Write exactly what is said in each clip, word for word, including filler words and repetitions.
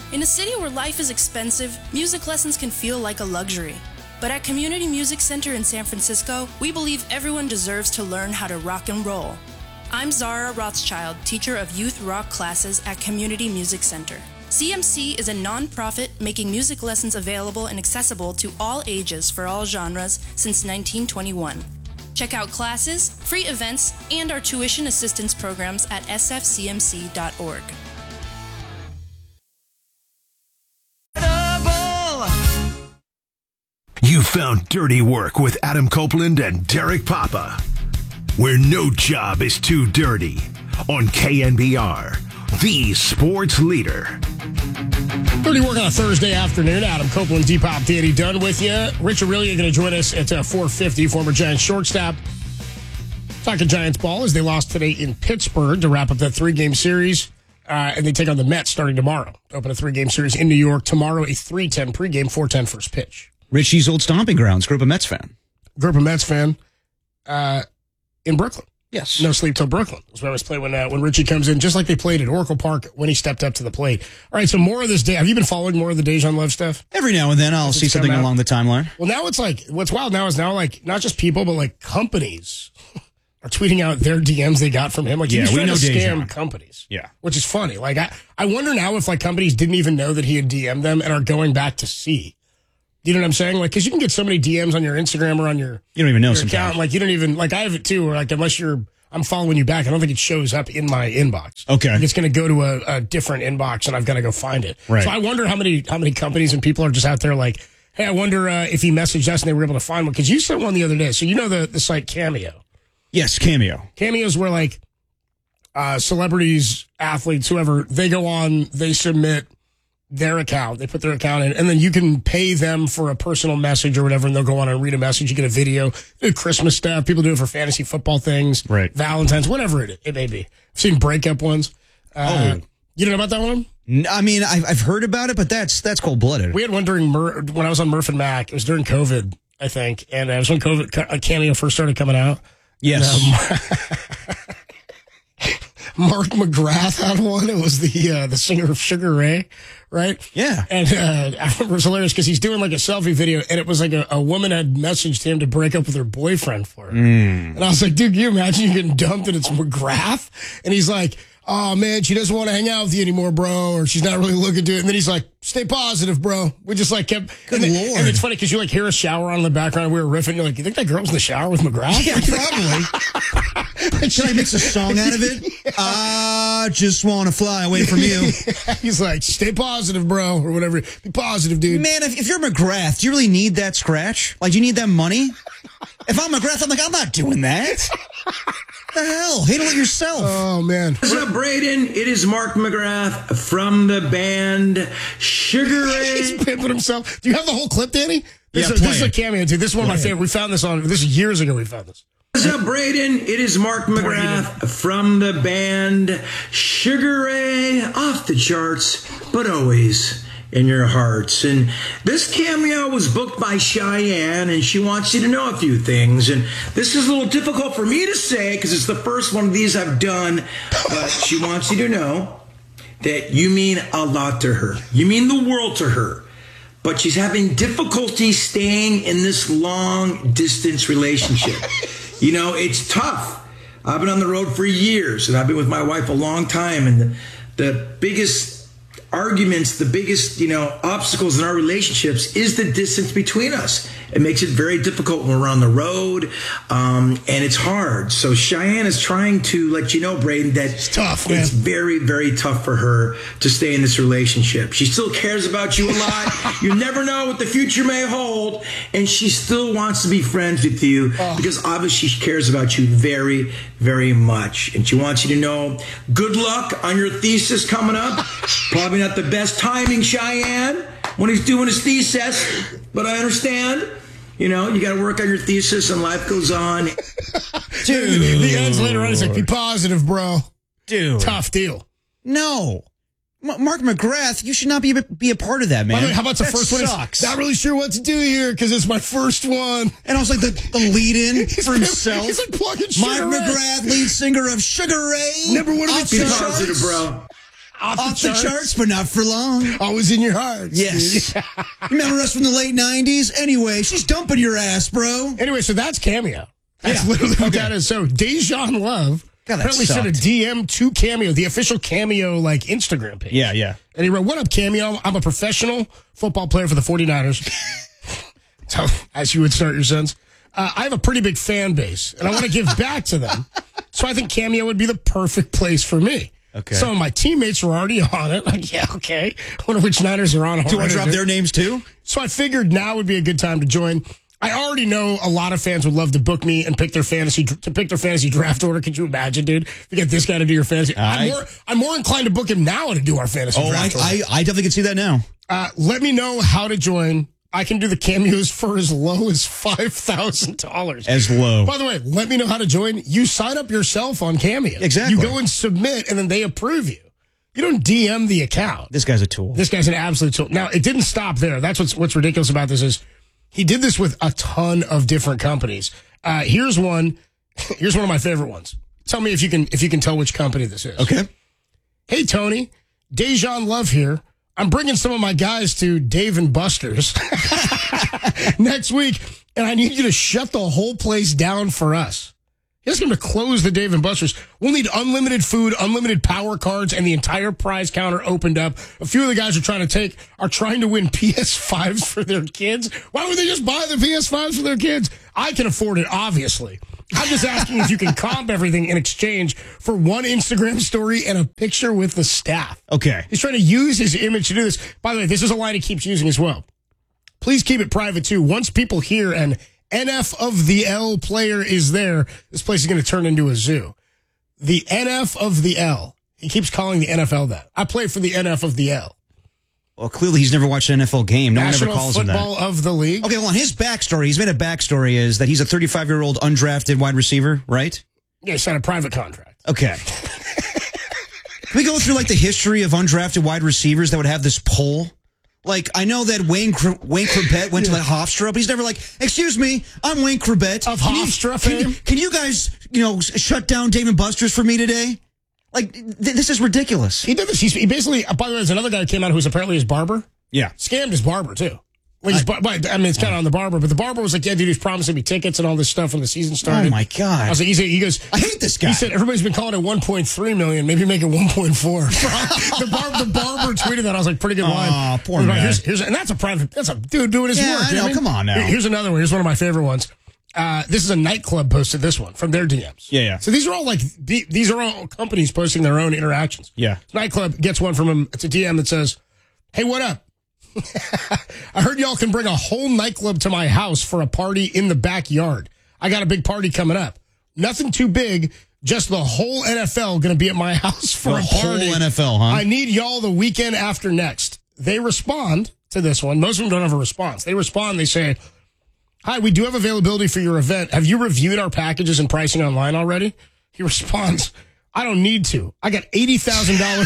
In a city where life is expensive, music lessons can feel like a luxury. But at Community Music Center in San Francisco, we believe everyone deserves to learn how to rock and roll. I'm Zara Rothschild, teacher of youth rock classes at Community Music Center. C M C is a non-profit making music lessons available and accessible to all ages for all genres since nineteen twenty-one. Check out classes, free events, and our tuition assistance programs at s f c m c dot org. You found Dirty Work with Adam Copeland and Derek Papa, where no job is too dirty, on K N B R, the sports leader. Dirty Work on a Thursday afternoon. Adam Copeland, D-Pop, Danny Dunn with you. Rich Aurelia going to join us at uh, four fifty, former Giants shortstop. Talking Giants ball as they lost today in Pittsburgh to wrap up that three-game series. Uh, and they take on the Mets starting tomorrow. Open a three-game series in New York. Tomorrow, a three ten pregame, four ten first pitch. Richie's old stomping grounds, group of Mets fan. Group of Mets fan uh, in Brooklyn. Yes. No Sleep Till Brooklyn. That's where I was playing when, uh, when Richie comes in, just like they played at Oracle Park when he stepped up to the plate. All right, so more of this day. Have you been following more of the Dejan Love stuff? Every now and then I'll see something along the timeline. Well, now it's like, what's wild now is now like, not just people, but like companies are tweeting out their D Ms they got from him. Like, yeah, he's we trying know to scam Dejan. companies. Yeah. Which is funny. Like, I, I wonder now if like companies didn't even know that he had D M'd them and are going back to see. You know what I'm saying? Like, because you can get so many D Ms on your Instagram or on your, you don't even know your sometimes. account. Like, you don't even, like, I have it too, where like, unless you're, I'm following you back, I don't think it shows up in my inbox. Okay. Like, it's going to go to a, a different inbox and I've got to go find it. Right. So I wonder how many, how many companies and people are just out there like, hey, I wonder uh, if he messaged us and they were able to find one. Because you sent one the other day. So you know the, the site Cameo. Yes, Cameo. Cameos where like uh, celebrities, athletes, whoever, they go on, they submit their account, they put their account in, and then you can pay them for a personal message or whatever, and they'll go on and read a message. You get a video, do Christmas stuff. People do it for fantasy football things, right? Valentine's, whatever it, it may be. I've seen breakup ones. Uh, oh, you don't know about that one? I mean, I've, I've heard about it, but that's that's cold blooded. We had one during Mur- when I was on Murph and Mac. It was during COVID, I think, and it was when COVID a Cameo first started coming out. Yes. And, um, Mark McGrath had one. It was the uh, the singer of Sugar Ray, right? Yeah. And uh, I remember it was hilarious because he's doing like a selfie video, and it was like a, a woman had messaged him to break up with her boyfriend for her. Mm. And I was like, dude, can you imagine you getting dumped and it's McGrath? And he's like, oh, man, she doesn't want to hang out with you anymore, bro, or she's not really looking to it. And then he's like, stay positive, bro. We just like kept. Good and, Lord. And it's funny because you like hear a shower on in the background. We were riffing. You're like, you think that girl was in the shower with McGrath? Yeah, probably. Should I mix a song out of it? Yeah. I just want to fly away from you. He's like, stay positive, bro, or whatever. Be positive, dude. Man, if, if you're McGrath, do you really need that scratch? Like, do you need that money? If I'm McGrath, I'm like, I'm not doing that. What the hell? Handle it yourself. Oh, man. What's up, Braden? It is Mark McGrath from the band Sugar Ray. He's pimping himself. Do you have the whole clip, Danny? This, Yeah, is, play this is a it. cameo, too. This is one of my favorite. We found this on, this is years ago we found this. What's up, Braden? It is Mark McGrath from the band Sugar Ray. Off the charts, but always in your hearts. And this cameo was booked by Cheyenne, and she wants you to know a few things. And this is a little difficult for me to say because it's the first one of these I've done, but she wants you to know that you mean a lot to her. You mean the world to her. But she's having difficulty staying in this long-distance relationship. You know, it's tough. I've been on the road for years, and I've been with my wife a long time, and the, the biggest arguments, the biggest, you know, obstacles in our relationships is the distance between us. It makes it very difficult when we're on the road, um, and it's hard. So Cheyenne is trying to let you know, Braden, that it's tough, man. It's very, very tough for her to stay in this relationship. She still cares about you a lot. You never know what the future may hold, and she still wants to be friends with you oh. because obviously she cares about you very, very much. And she wants you to know, good luck on your thesis coming up. Probably not the best timing, Cheyenne, when he's doing his thesis, but I understand. You know, you got to work on your thesis and life goes on. Dude. The ends later on, he's like, be positive, bro. Dude. Tough deal. No. M- Mark McGrath, you should not be, be a part of that, man. By the way, how about the that first sucks. one? Not really sure what to do here because it's my first one. And I was like, the, the lead-in for himself. He's like plugging Mark Sugar Ray. McGrath, lead singer of Sugar Ray. Never would have Be been positive, bro. Off, the, Off the charts. charts, but not for long. Always in your heart. Yes. Remember us from the late nineties? Anyway, she's dumping your ass, bro. Anyway, so that's Cameo. That's Yeah. literally what Okay. that is. So Dejan Love God, that apparently sent a sucked. D M to Cameo, the official Cameo like Instagram page. Yeah, yeah. And he wrote, "What up, Cameo? I'm a professional football player for the 49ers." So, as you would start your sentence, uh, I have a pretty big fan base, and I want to give back to them. So I think Cameo would be the perfect place for me. Okay. Some of my teammates are already on it. Like, yeah, okay. I wonder which Niners are on. Do you want to drop their names too? So I figured now would be a good time to join. I already know a lot of fans would love to book me and pick their fantasy to pick their fantasy draft order. Could you imagine, dude? You get this guy to do your fantasy. I- I'm more I'm more inclined to book him now to do our fantasy Oh, I, draft order. I, I definitely can see that now. Uh, let me know how to join. I can do the cameos for as low as five thousand dollars. As low. By the way, let me know how to join. You sign up yourself on Cameo. Exactly. You go and submit, and then they approve you. You don't D M the account. This guy's a tool. This guy's an absolute tool. Now, it didn't stop there. That's what's what's ridiculous about this is he did this with a ton of different companies. Uh, here's one. Here's one of my favorite ones. Tell me if you can if you can tell which company this is. Okay. Hey, Tony. Dejan Love here. I'm bringing some of my guys to Dave and Buster's next week, and I need you to shut the whole place down for us. He asked him to close the Dave and Buster's. We'll need unlimited food, unlimited power cards, and the entire prize counter opened up. A few of the guys are trying to take are trying to win P S fives for their kids. Why would they just buy the P S fives for their kids? I can afford it, obviously. I'm just asking if you can comp everything in exchange for one Instagram story and a picture with the staff. Okay. He's trying to use his image to do this. By the way, this is a line he keeps using as well. Please keep it private, too. Once people hear an N F of the L player is there, this place is going to turn into a zoo. The N F of the L. He keeps calling the N F L that. I play for the N F of the L. Well, clearly he's never watched an N F L game. No National one ever calls him that. Football of the League. Okay, well, on his backstory, he's made a backstory is that he's a thirty-five-year-old undrafted wide receiver, right? Yeah, he signed a private contract. Okay. Can we go through, like, the history of undrafted wide receivers that would have this poll? Like, I know that Wayne Cr- Wayne Corbett went to like Hofstra, but he's never like, excuse me, I'm Wayne Corbett. Of Can you- Hofstra can, fame? can you guys, you know, s- shut down Dave and Buster's for me today? Like, th- this is ridiculous. He did this. He's, he basically, uh, by the way, there's another guy who came out who's apparently his barber. Yeah. Scammed his barber, too. Well, he's, I, I mean, it's kind of on the barber, but the barber was like, yeah, dude, he's promising me tickets and all this stuff when the season started. Oh, my God. I was like, he, said, he goes, I hate this guy. He said, everybody's been calling it one point three million, maybe make it one point four. the, bar, the barber tweeted that. I was like, pretty good line. Aw, poor He was like, guy. here's, here's, and that's a private, that's a dude doing his Yeah, work. I you know. what Come on now. Here- Here's another one. Here's one of my favorite ones. Uh, this is a nightclub posted this one from their D Ms. Yeah, yeah. So these are all like, the- these are all companies posting their own interactions. Yeah. Nightclub gets one from him. It's a D M that says, hey, what up? I heard y'all can bring a whole nightclub to my house for a party in the backyard. I got a big party coming up. Nothing too big, just the whole N F L going to be at my house for The a whole party. N F L, huh? I need y'all the weekend after next. They respond to this one. Most of them don't have a response. They respond. They say, hi, we do have availability for your event. Have you reviewed our packages and pricing online already? He responds, I don't need to. I got eighty thousand dollars.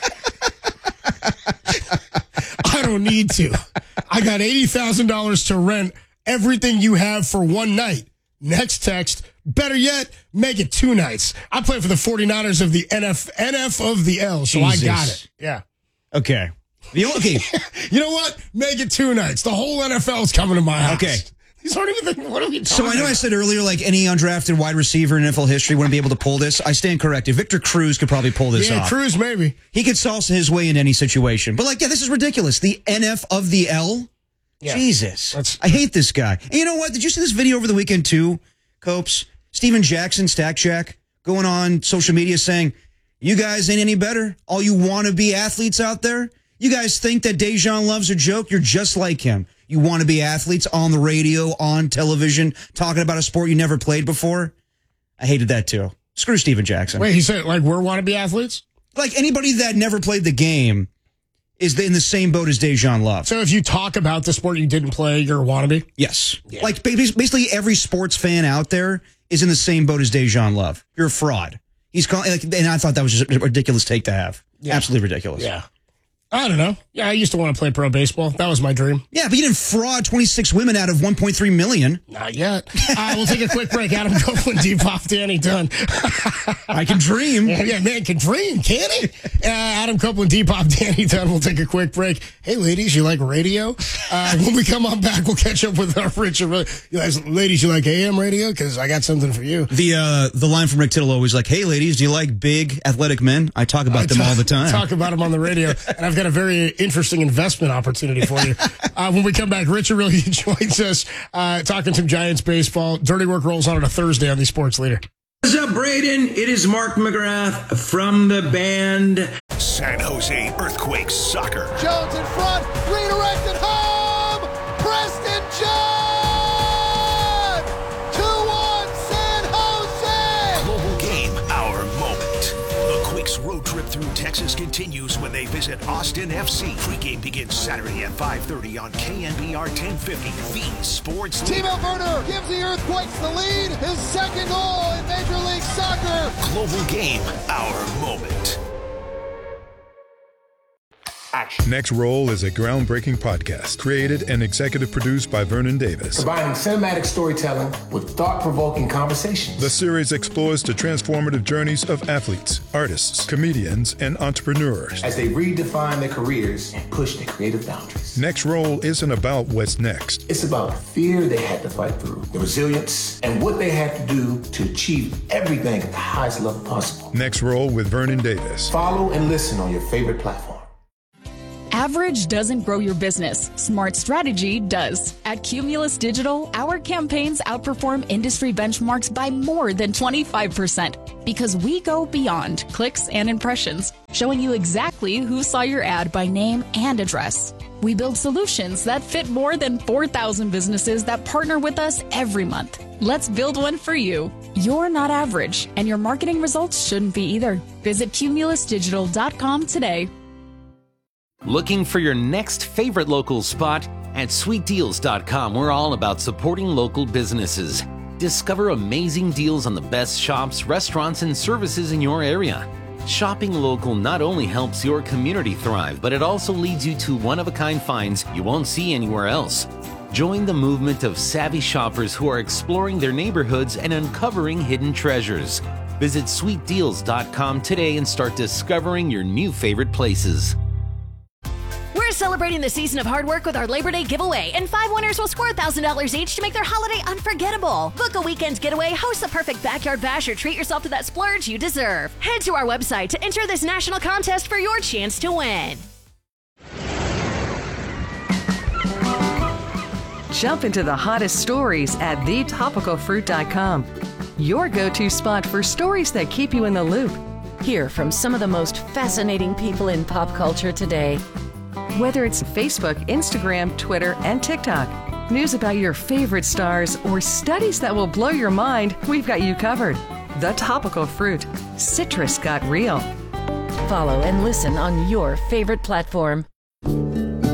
I don't need to. I got eighty thousand dollars to rent everything you have for one night. Next text. Better yet, make it two nights. I play for the 49ers of the N F, N F of the L, so Jesus. I got it. Yeah. Okay. The only, okay. You know what? Make it two nights. The whole N F L is coming to my house. Okay. These aren't even thinking, what are we talking So I know about? I said earlier, like any undrafted wide receiver in N F L history wouldn't be able to pull this. I stand corrected. Victor Cruz could probably pull this Yeah, off. Cruz, maybe. He could salsa his way in any situation. But like, yeah, this is ridiculous. The N F of the L? Yeah. Jesus. That's- I hate this guy. And you know what? Did you see this video over the weekend too, Copes? Steven Jackson, Stack Jack, going on social media saying, you guys ain't any better. All you wannabe athletes out there, you guys think that Dejan Love's a joke? You're just like him. You wannabe athletes on the radio, on television, talking about a sport you never played before. I hated that too. Screw Steven Jackson. Wait, he said, like, we're wannabe athletes? Like anybody that never played the game is in the same boat as Dejan Love. So if you talk about the sport you didn't play, you're a wannabe? Yes. Like ba- basically every sports fan out there is in the same boat as Dejan Love. You're a fraud. He's calling, like, and I thought that was just a ridiculous take to have. Yeah. Absolutely ridiculous. Yeah. I don't know. Yeah, I used to want to play pro baseball. That was my dream. Yeah, but you didn't fraud twenty-six women out of one point three million. Not yet. Uh, we'll take a quick break. Adam Copeland, Depop, Danny Dunn. I can dream. Yeah, yeah, man can dream, can't he? Uh, Adam Copeland, Depop, Danny Dunn. We'll take a quick break. Hey, ladies, you like radio? Uh, when we come on back, we'll catch up with our Richard. You guys, ladies, you like A M radio? Because I got something for you. The uh, the line from Rick Tittle always like, hey, ladies, do you like big athletic men? I talk about I them talk, all the time. Talk about them on the radio. And I've got a very interesting investment opportunity for you. Uh, when we come back, Richard really joins us uh, talking some Giants baseball. Dirty Work rolls on on a Thursday on the Sports Leader. What's up, Braden? It is Mark McGrath from the band San Jose Earthquakes Soccer. Jones in front, redirected home, Preston John! two one San Jose! Global game, our moment. The Quakes road trip through Texas continues when they visit Austin F C. Pre-game begins Saturday at five thirty on K N B R ten fifty, the Sports Leader. Timo Werner gives the Earthquakes the lead, his second goal in Major League Soccer. Global game, our moment. Action. Next Roll is a groundbreaking podcast created and executive produced by Vernon Davis. Combining cinematic storytelling with thought-provoking conversations. The series explores the transformative journeys of athletes, artists, comedians, and entrepreneurs as they redefine their careers and push their creative boundaries. Next Roll isn't about what's next. It's about the fear they had to fight through, the resilience, and what they had to do to achieve everything at the highest level possible. Next Roll with Vernon Davis. Follow and listen on your favorite platform. Average doesn't grow your business. Smart strategy does. At Cumulus Digital, our campaigns outperform industry benchmarks by more than twenty-five percent because we go beyond clicks and impressions, showing you exactly who saw your ad by name and address. We build solutions that fit more than four thousand businesses that partner with us every month. Let's build one for you. You're not average, and your marketing results shouldn't be either. Visit cumulus digital dot com today. Looking for your next favorite local spot? At sweet deals dot com, we're all about supporting local businesses. Discover amazing deals on the best shops, restaurants, and services in your area. Shopping local not only helps your community thrive, but it also leads you to one-of-a-kind finds you won't see anywhere else. Join the movement of savvy shoppers who are exploring their neighborhoods and uncovering hidden treasures. Visit sweet deals dot com today and start discovering your new favorite places. We're celebrating the season of hard work with our Labor Day giveaway, and five winners will score one thousand dollars each to make their holiday unforgettable. Book a weekend getaway, host the perfect backyard bash, or treat yourself to that splurge you deserve. Head to our website to enter this national contest for your chance to win. Jump into the hottest stories at the topical fruit dot com. Your go-to spot for stories that keep you in the loop. Hear from some of the most fascinating people in pop culture today. Whether it's Facebook, Instagram, Twitter, and TikTok, news about your favorite stars, or studies that will blow your mind, we've got you covered. The Topical Fruit. Citrus got real. Follow and listen on your favorite platform.